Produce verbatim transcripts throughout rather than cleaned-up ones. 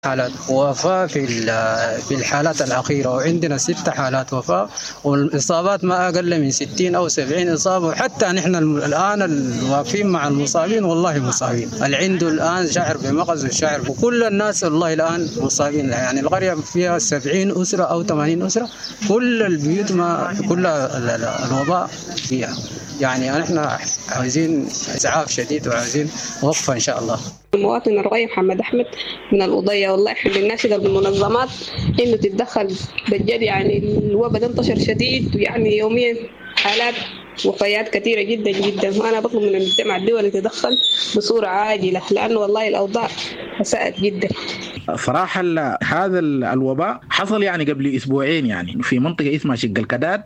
حالات وفاة في في الحالات الأخيرة، وعندنا ست حالات وفاة، والإصابات ما أقل من ستين أو سبعين إصابة، وحتى نحن الآن الواقفين مع المصابين والله مصابين. اللي عنده الآن شاعر بمغز والشاعر وكل الناس والله الآن مصابين. يعني القرية فيها سبعين أسرة أو ثمانين أسرة، كل البيوت ما كل الوباء فيها. يعني نحن عايزين إسعاف شديد وعايزين وقفة إن شاء الله. المواطن الرئيس محمد أحمد من القضية، والله إحنا بنناشد المنظمات إنه تتدخل بجد. يعني الوباء ده انتشر شديد، ويعني يوميا حالات وفيات كثيرة جدا جدا، وأنا بطلب من المجتمع الدولي يتدخل بصورة عاجلة، لأنه والله الأوضاع ساءت جدا. صراحة هذا الوباء حصل يعني قبل أسبوعين، يعني في منطقة اسمها شق الكداد.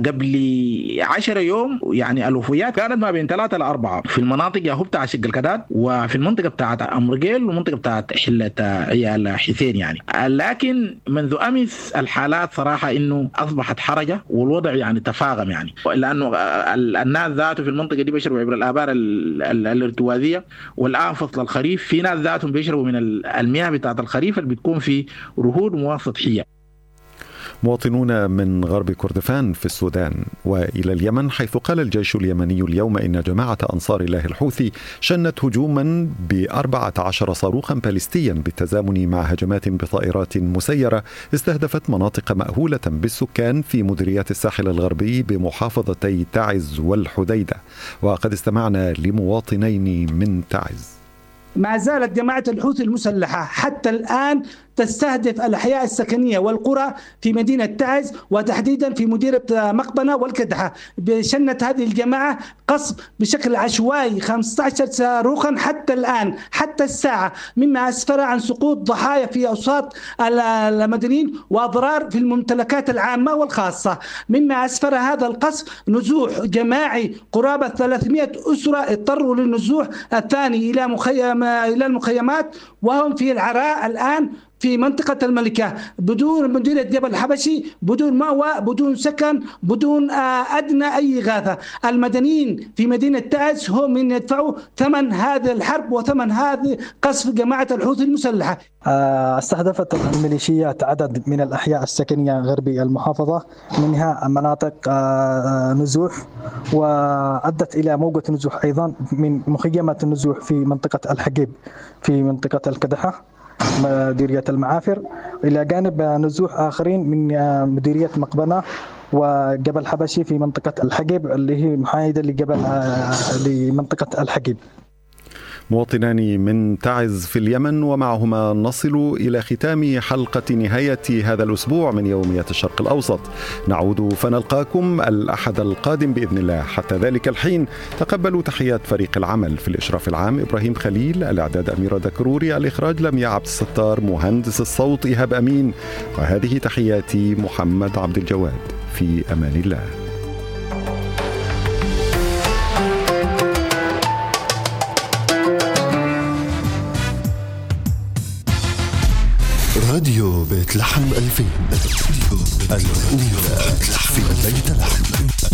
قبل عشرة يوم يعني الوفيات كانت ما بين ثلاثة لأربعة في المناطق ياهو بتاع شق الكداد، وفي المنطقة بتاعت أمرقيل والمنطقة بتاعت حلة عيال حسين. يعني لكن منذ أمس الحالات صراحة إنه أصبحت حرجة، والوضع يعني تفاقم، يعني لأنه الناس ذاته في المنطقة دي بيشربوا عبر الآبار الارتوازية، والآن فصل الخريف في ناس ذاتهم بيشربوا من المياه بتاعت الخريف اللي بتكون في رهود مواد سطحية. مواطنون من غرب كردفان في السودان وإلى اليمن، حيث قال الجيش اليمني اليوم إن جماعة أنصار الله الحوثي شنت هجوما بأربعة عشر صاروخا باليستيا بالتزامن مع هجمات بطائرات مسيرة استهدفت مناطق مأهولة بالسكان في مديريات الساحل الغربي بمحافظتي تعز والحديدة. وقد استمعنا لمواطنين من تعز. ما زالت جماعة الحوثي المسلحة حتى الآن تستهدف الأحياء السكنية والقرى في مدينة تعز، وتحديدا في مديرة مقبنة والكدحة. شنت هذه الجماعة قصف بشكل عشوائي خمسة عشر صاروخا حتى الآن حتى الساعة، مما أسفر عن سقوط ضحايا في أوساط المدنيين وأضرار في الممتلكات العامة والخاصة. مما أسفر هذا القصف نزوح جماعي قرابة ثلاثمائة أسرة اضطروا للنزوح الثاني إلى مخيم إلى المخيمات، وهم في العراء الآن في منطقة الملكة، بدون مدينة جبل الحبشي، بدون مأوى، بدون سكن، بدون أدنى أي إغاثة. المدنيين في مدينة تعز هم من يدفعوا ثمن هذه الحرب وثمن هذه قصف جماعة الحوثي المسلحة. استهدفت الميليشيات عدد من الأحياء السكنية غربي المحافظة، منها مناطق نزوح، وأدت إلى موجة نزوح أيضا من مخيمات النزوح في منطقة الحقيب في منطقة الكدحة مديرية المعافر، إلى جانب نزوح آخرين من مديرية مقبنة وجبل حبشي في منطقة الحقيب اللي هي محايدة لجبل لمنطقة الحقيب. مواطنان من تعز في اليمن، ومعهما نصل إلى ختام حلقة نهاية هذا الأسبوع من يوميات الشرق الأوسط. نعود فنلقاكم الأحد القادم بإذن الله. حتى ذلك الحين تقبلوا تحيات فريق العمل. في الإشراف العام إبراهيم خليل، الإعداد أميرة دكروري، الإخراج لمياء عبد الستار، مهندس الصوت إيهاب أمين، وهذه تحياتي محمد عبد الجواد. في أمان الله. راديو بيت لحم ألفين، الأولى في بيت لحم.